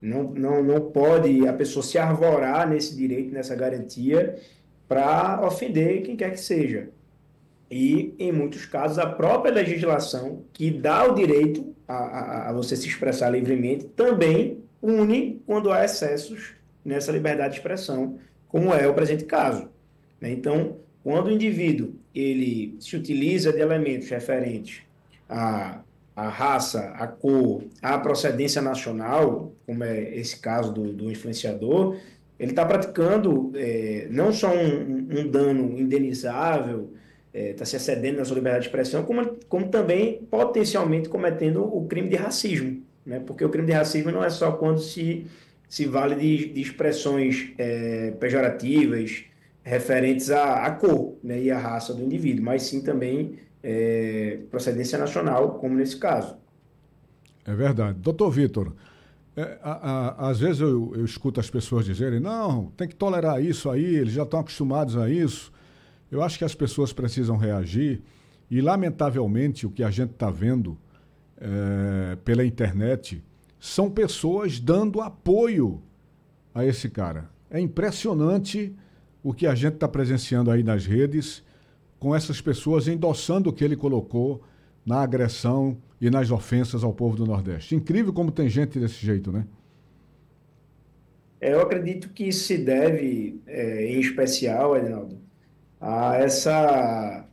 Não pode a pessoa se arvorar nesse direito, nessa garantia, para ofender quem quer que seja. E, em muitos casos, a própria legislação que dá o direito a você se expressar livremente também pune quando há excessos nessa liberdade de expressão, como é o presente caso, né? Então, quando o indivíduo ele se utiliza de elementos referentes à, à raça, à cor, à procedência nacional, como é esse caso do influenciador, ele está praticando não só um dano indenizável, está se excedendo na sua liberdade de expressão, como também potencialmente cometendo o crime de racismo, né? Porque o crime de racismo não é só quando se vale de expressões pejorativas referentes à cor, né, e à raça do indivíduo, mas sim também procedência nacional, como nesse caso. É verdade. Doutor Vitor, às vezes eu escuto as pessoas dizerem, não, tem que tolerar isso aí, eles já estão acostumados a isso. Eu acho que as pessoas precisam reagir e, lamentavelmente, o que a gente está vendo pela internet são pessoas dando apoio a esse cara. É impressionante o que a gente está presenciando aí nas redes, com essas pessoas endossando o que ele colocou na agressão e nas ofensas ao povo do Nordeste. Incrível como tem gente desse jeito, né? Eu acredito que isso se deve, em especial, Edinaldo, a essa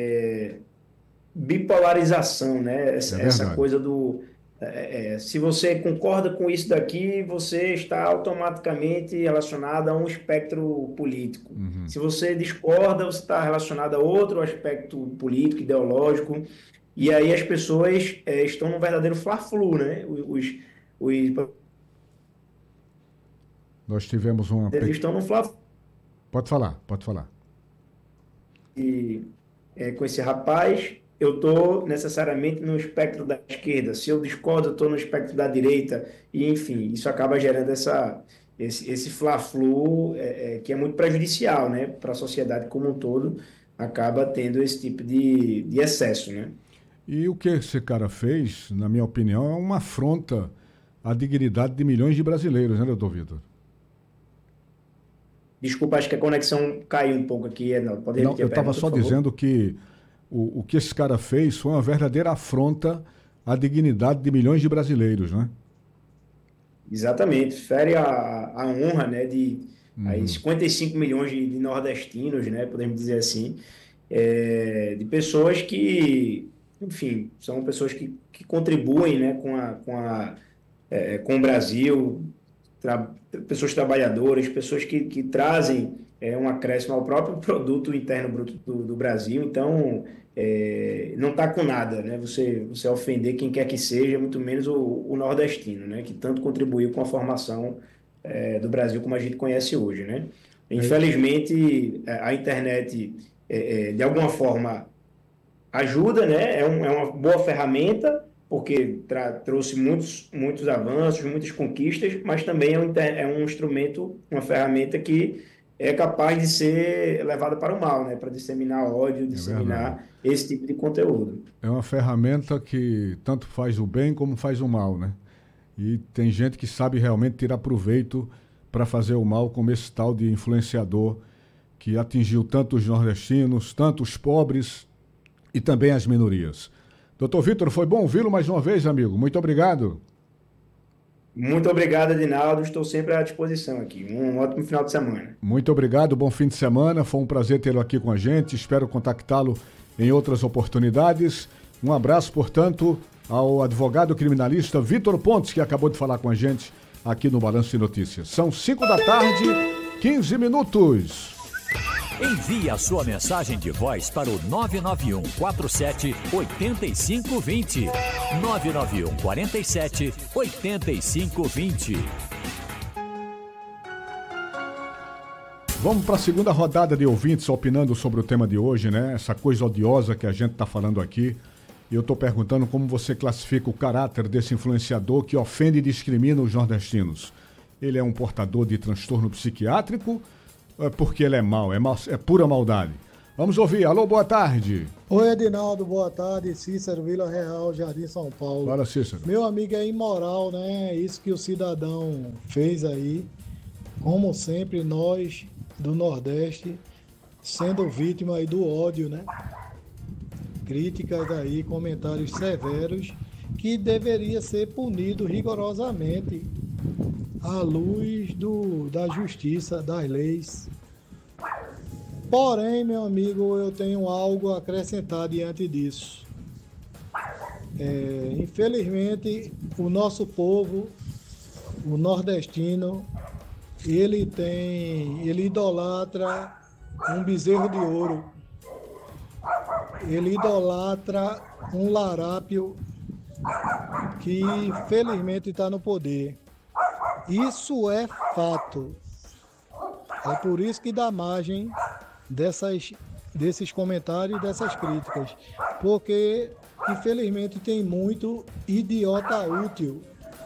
bipolarização, né? É Essa verdade. coisa se você concorda com isso daqui, você está automaticamente relacionado a um espectro político. Uhum. Se você discorda, você está relacionado a outro aspecto político, ideológico. E aí as pessoas estão num verdadeiro fla-flu, né? Os Nós tivemos uma. eles estão num fla-flu Pode falar, pode falar. com esse rapaz. Eu estou necessariamente no espectro da esquerda. Se eu discordo, eu estou no espectro da direita. E, enfim, isso acaba gerando esse fla-flu que é muito prejudicial, né, para a sociedade como um todo, acaba tendo esse tipo de excesso, né? E o que esse cara fez, na minha opinião, é uma afronta à dignidade de milhões de brasileiros, né, doutor Vitor? Desculpa, acho que a conexão caiu um pouco aqui. Não, pode Não, repetir eu a estava pergunta, por só favor? dizendo que o que esse cara fez foi uma verdadeira afronta à dignidade de milhões de brasileiros, né? Exatamente, fere a honra, né, de aí Uhum. 55 milhões de nordestinos, né, podemos dizer assim, de pessoas enfim, são pessoas que contribuem, né, com o Brasil, pessoas trabalhadoras, pessoas que trazem um acréscimo ao próprio produto interno bruto do Brasil. Então, não está com nada, né? Você ofender quem quer que seja, muito menos o nordestino, né? Que tanto contribuiu com a formação do Brasil como a gente conhece hoje, né? É, Infelizmente, a internet, de alguma forma, ajuda, né? É uma boa ferramenta, porque trouxe muitos avanços, muitas conquistas, mas também é um instrumento, uma ferramenta que é capaz de ser levada para o mal, né? Para disseminar ódio, é verdade. disseminar esse tipo de conteúdo. É uma ferramenta que tanto faz o bem como faz o mal, né? E tem gente que sabe realmente tirar proveito para fazer o mal, como esse tal de influenciador que atingiu tanto os nordestinos, tanto os pobres e também as minorias. Doutor Vitor, foi bom ouvi-lo mais uma vez, amigo. Muito obrigado. Muito obrigado, Edinaldo. Estou sempre à disposição aqui. Um ótimo final de semana. Muito obrigado, bom fim de semana. Foi um prazer tê-lo aqui com a gente. Espero contactá-lo em outras oportunidades. Um abraço, portanto, ao advogado criminalista Vitor Pontes, que acabou de falar com a gente aqui no Balanço de Notícias. São 5 da tarde, 15 minutos. Envie a sua mensagem de voz para o 991 47 8520. 991 47 8520. Vamos para a segunda rodada de ouvintes opinando sobre o tema de hoje, né? Essa coisa odiosa que a gente está falando aqui. E eu estou perguntando como você classifica o caráter desse influenciador que ofende e discrimina os nordestinos. Ele é um portador de transtorno psiquiátrico ou é porque ele é mau, é pura maldade? Vamos ouvir. Alô, boa tarde. Oi, Edinaldo, boa tarde. Cícero, Vila Real, Jardim São Paulo. Fala, Cícero. Meu amigo, é imoral, né? Isso que o cidadão fez aí. Como sempre, nós do Nordeste, sendo vítima aí do ódio, né? Críticas aí, comentários severos, que deveria ser punido rigorosamente à luz da justiça, das leis. Porém, meu amigo, eu tenho algo a acrescentar diante disso. Infelizmente, o nosso povo, o nordestino, ele idolatra um bezerro de ouro. Ele idolatra um larápio que, felizmente, está no poder. Isso é fato. É por isso que dá margem desses comentários e dessas críticas, porque infelizmente tem muito idiota útil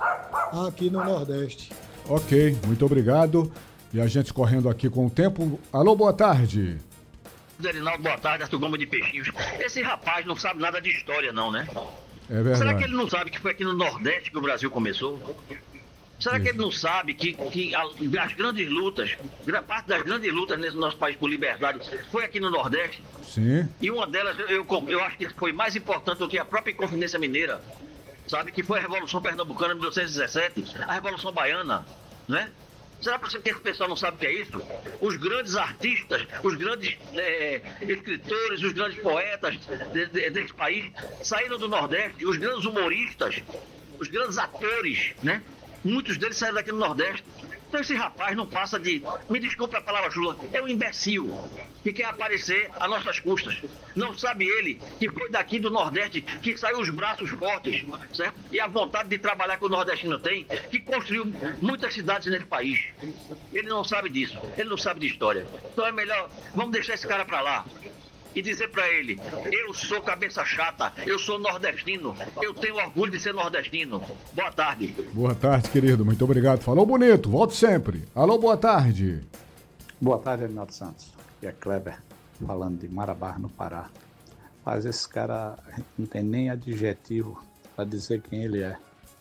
aqui no Nordeste. Ok, muito obrigado. E a gente correndo aqui com o tempo. Alô, boa tarde. Edinaldo, boa tarde, Arthur Gomes de Peixinhos. Esse rapaz não sabe nada de história não, né? É verdade. Será que ele não sabe que foi aqui no Nordeste que o Brasil começou? Será que ele não sabe que as grandes lutas, parte das grandes lutas nesse nosso país por liberdade foi aqui no Nordeste? Sim. E uma delas, eu acho que foi mais importante do que a própria Inconfidência Mineira, sabe? Que foi a Revolução Pernambucana de 1917, a Revolução Baiana, né? Será que esse pessoal não sabe o que é isso? Os grandes artistas, os grandes escritores, os grandes poetas desse país saíram do Nordeste, os grandes humoristas, os grandes atores, né? Muitos deles saíram daqui do Nordeste. Então esse rapaz não passa de, me desculpe a palavra chula, é um imbecil que quer aparecer a nossas custas. Não sabe ele que foi daqui do Nordeste que saiu os braços fortes, certo? E a vontade de trabalhar que o nordestino tem, que construiu muitas cidades nesse país. Ele não sabe disso, ele não sabe de história. Então é melhor, vamos deixar esse cara pra lá e dizer pra ele, eu sou cabeça chata, eu sou nordestino, eu tenho orgulho de ser nordestino. Boa tarde. Boa tarde, querido, muito obrigado. Falou bonito, volte sempre. Alô, boa tarde. Boa tarde, Edinaldo Santos. Aqui é Kleber, falando de Marabá, no Pará. Mas esse cara não tem nem adjetivo para dizer quem ele é.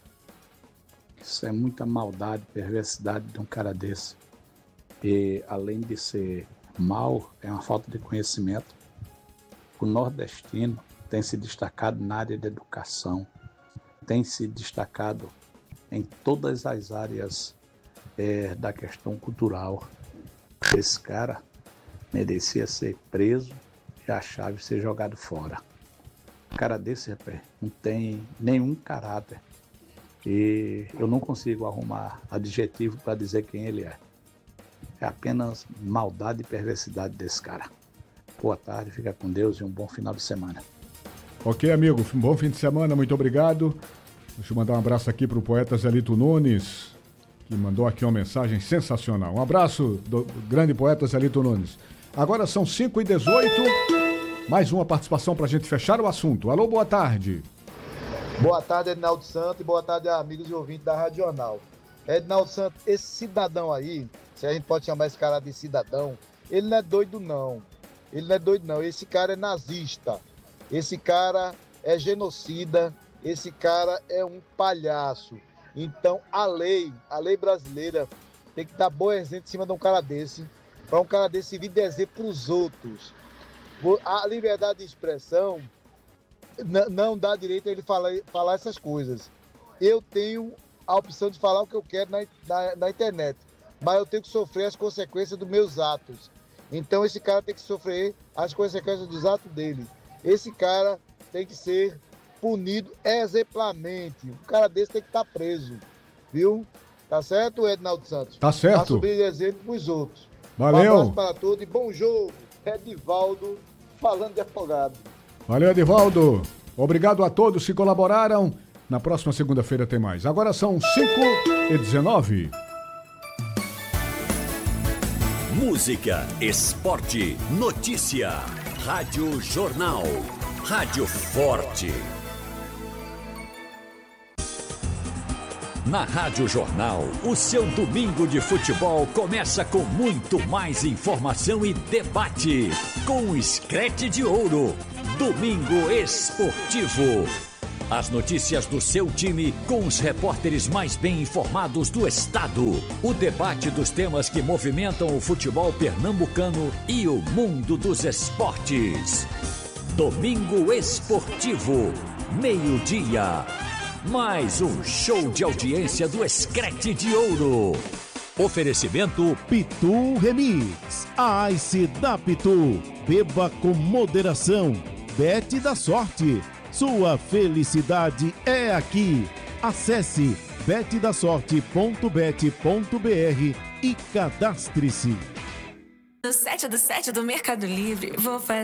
Isso é muita maldade, perversidade de um cara desse. E além de ser mau, é uma falta de conhecimento. O nordestino tem se destacado na área da educação, tem se destacado em todas as áreas da questão cultural. Esse cara merecia ser preso e a chave ser jogado fora. Um cara desse, rapaz, não tem nenhum caráter. E eu não consigo arrumar adjetivo para dizer quem ele é. É apenas maldade e perversidade desse cara. Boa tarde, fica com Deus e um bom final de semana. Ok, amigo, um bom fim de semana, muito obrigado. Deixa eu mandar um abraço aqui para o poeta Zelito Nunes, que mandou aqui uma mensagem sensacional. Um abraço do grande poeta Zelito Nunes. Agora são 5h18, mais uma participação para a gente fechar o assunto. Alô, boa tarde. Boa tarde, Edinaldo Santos, e boa tarde, amigos e ouvintes da Rádio Jornal. Edinaldo Santos, esse cidadão aí, se a gente pode chamar esse cara de cidadão, ele não é doido não. Ele não é doido não, esse cara é nazista, esse cara é genocida, esse cara é um palhaço. Então a lei brasileira tem que dar bom exemplo em cima de um cara desse, para um cara desse servir de exemplo para os outros. A liberdade de expressão não dá direito a ele falar essas coisas. Eu tenho a opção de falar o que eu quero na internet, mas eu tenho que sofrer as consequências dos meus atos. Então esse cara tem que sofrer as consequências dos atos dele. Esse cara tem que ser punido exemplarmente. Um cara desse tem que estar preso. Viu? Tá certo, Edinaldo Santos? Tá certo. Para subir exemplo para os outros. Valeu. Um abraço para todos e bom jogo. Edivaldo, falando de afogado. Valeu, Edivaldo. Obrigado a todos que colaboraram. Na próxima segunda-feira tem mais. Agora são 5h19. Música, esporte, notícia. Rádio Jornal. Rádio Forte. Na Rádio Jornal, o seu domingo de futebol começa com muito mais informação e debate. Com o Screte de Ouro, Domingo Esportivo. As notícias do seu time com os repórteres mais bem informados do estado. O debate dos temas que movimentam o futebol pernambucano e o mundo dos esportes. Domingo Esportivo, meio-dia. Mais um show de audiência do Screte de Ouro. Oferecimento Pitu Remix. A Ice da Pitu. Beba com moderação. Bet da Sorte. Sua felicidade é aqui. Acesse betdasorte.bet.br e cadastre-se. No 7 do Mercado Livre, vou fazer